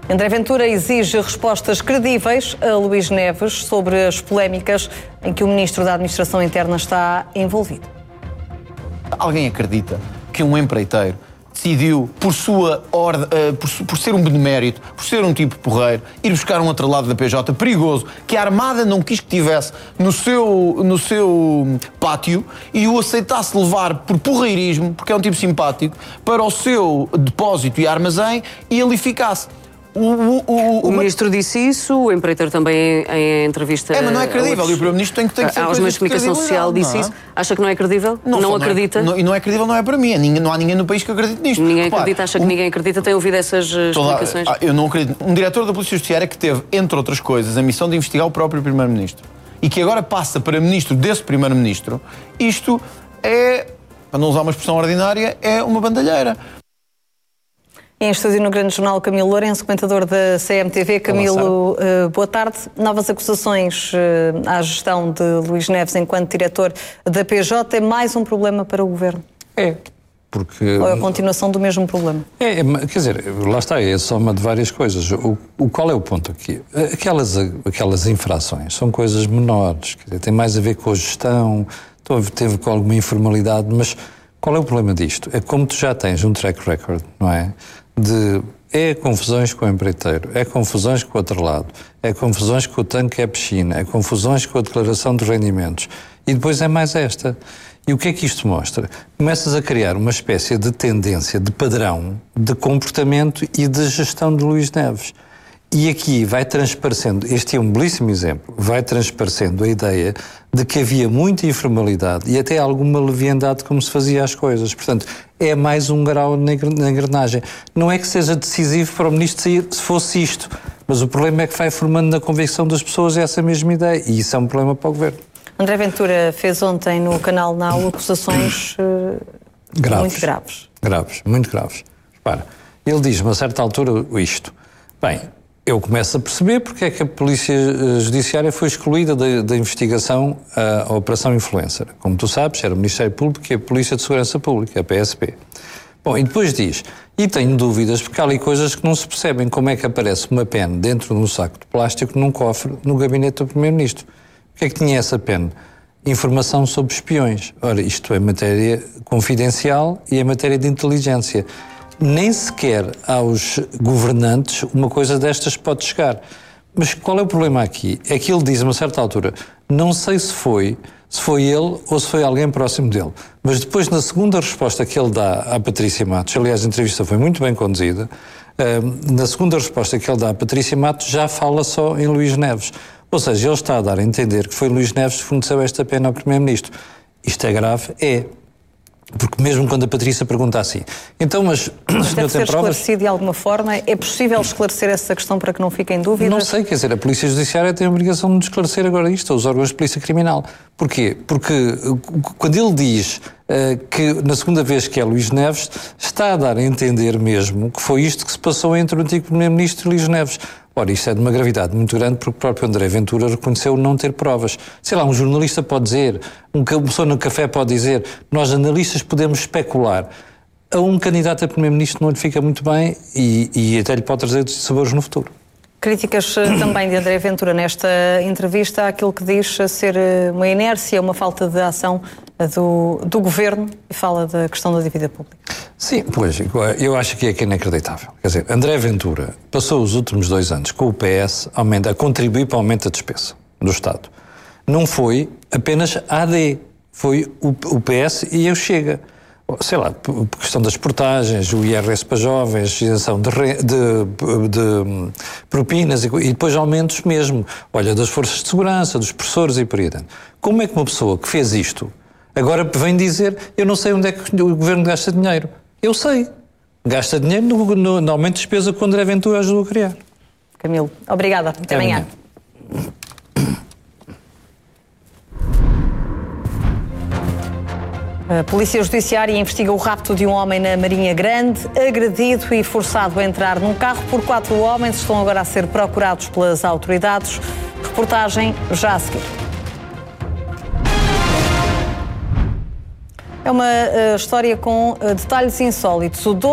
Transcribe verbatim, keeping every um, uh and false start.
André Ventura exige respostas credíveis a Luís Neves sobre as polémicas em que o Ministro da Administração Interna está envolvido. Alguém acredita que um empreiteiro decidiu, por sua ordem, uh, por, por ser um benemérito, por ser um tipo porreiro, ir buscar um atrelado da P J perigoso, que a Armada não quis que tivesse no seu, no seu pátio, e o aceitasse levar por porreirismo, porque é um tipo simpático, para o seu depósito e armazém, e ali ficasse. O, o, o, o ministro disse isso, o empreiteiro também em, em entrevista... É, mas não é credível, outros, e o primeiro-ministro tem que ter que ser aos meios de comunicação social disse isso. Acha que não é credível? Não, não acredita? Não é, não, e não é credível, não é para mim. Não há ninguém no país que acredite nisto. Ninguém Repare, acredita, acha que um, ninguém acredita? Tem ouvido essas toda, explicações? Eu não acredito. Um diretor da Polícia Judiciária que teve, entre outras coisas, a missão de investigar o próprio primeiro-ministro e que agora passa para ministro desse primeiro-ministro, isto é, para não usar uma expressão ordinária, é uma bandalheira. Em estúdio no Grande Jornal, Camilo Lourenço, comentador da C M T V. Camilo, uh, boa tarde. Novas acusações uh, à gestão de Luís Neves enquanto diretor da P J é mais um problema para o Governo? É, porque... Ou é a continuação do mesmo problema? É, quer dizer, lá está, é a soma de várias coisas. O, o, qual é o ponto aqui? Aquelas, aquelas infrações são coisas menores, quer dizer, tem mais a ver com a gestão, teve com alguma informalidade, mas qual é o problema disto? É como tu já tens um track record, não é? De é confusões com o empreiteiro, é confusões com o atrelado, é confusões com o tanque é piscina, é confusões com a declaração de rendimentos e depois é mais esta. E o que é que isto mostra? Começas a criar uma espécie de tendência, de padrão, de comportamento e de gestão de Luís Neves. E aqui vai transparecendo, este é um belíssimo exemplo, vai transparecendo a ideia de que havia muita informalidade e até alguma leviandade como se fazia as coisas. Portanto, é mais um grau na engrenagem. Não é que seja decisivo para o ministro sair se fosse isto, mas o problema é que vai formando na convicção das pessoas essa mesma ideia e isso é um problema para o Governo. André Ventura fez ontem no canal Now acusações uh, graves, muito graves. Graves, muito graves. Repara, ele diz-me a certa altura isto. Bem, eu começo a perceber porque é que a Polícia Judiciária foi excluída da, da investigação à, à Operação Influencer. Como tu sabes, era o Ministério Público e a Polícia de Segurança Pública, a P S P. Bom, e depois diz, e tenho dúvidas porque há ali coisas que não se percebem, como é que aparece uma pena dentro de um saco de plástico num cofre no gabinete do Primeiro-Ministro. O que é que tinha essa pena? Informação sobre espiões. Ora, isto é matéria confidencial e é matéria de inteligência. Nem sequer aos governantes uma coisa destas pode chegar. Mas qual é o problema aqui? É que ele diz a uma certa altura, não sei se foi, se foi ele ou se foi alguém próximo dele. Mas depois, na segunda resposta que ele dá à Patrícia Matos, aliás, a entrevista foi muito bem conduzida, na segunda resposta que ele dá à Patrícia Matos já fala só em Luís Neves. Ou seja, ele está a dar a entender que foi Luís Neves que forneceu esta pena ao Primeiro-Ministro. Isto é grave? É. Porque mesmo quando a Patrícia pergunta assim, então, mas o senhor tem provas? Esclarecido de alguma forma? É possível esclarecer essa questão para que não fiquem dúvidas? Não sei, quer dizer, a Polícia Judiciária tem a obrigação de esclarecer agora isto, os órgãos de Polícia Criminal. Porquê? Porque quando ele diz uh, que na segunda vez que é Luís Neves, está a dar a entender mesmo que foi isto que se passou entre o antigo Primeiro-Ministro e Luís Neves. Ora, isto é de uma gravidade muito grande porque o próprio André Ventura reconheceu não ter provas. Sei lá, um jornalista pode dizer, uma pessoa no café pode dizer, nós analistas podemos especular. A um candidato a Primeiro-Ministro não lhe fica muito bem e, e até lhe pode trazer sabores no futuro. Críticas também de André Ventura nesta entrevista àquilo que diz ser uma inércia, uma falta de ação do, do Governo e fala da questão da dívida pública. Sim, pois, eu acho que é que é inacreditável. Quer dizer, André Ventura passou os últimos dois anos com o P S aumenta, a contribuir para o aumento da despesa do Estado. Não foi apenas a AD, foi o, o P S e eu Chega. Sei lá, por questão das portagens, o I R S para jovens, isenção de, de, de propinas e, e depois aumentos mesmo. Olha, das forças de segurança, dos professores e por aí dentro. Como é que uma pessoa que fez isto agora vem dizer eu não sei onde é que o Governo gasta dinheiro? Eu sei. Gasta dinheiro no, no, no aumento de despesa que o André Ventura ajudou a criar. Camilo, obrigada. Até, Até amanhã. amanhã. A Polícia Judiciária investiga o rapto de um homem na Marinha Grande, agredido e forçado a entrar num carro por quatro homens. Estão agora a ser procurados pelas autoridades. Reportagem já a seguir. É uma uh, história com uh, detalhes insólitos. O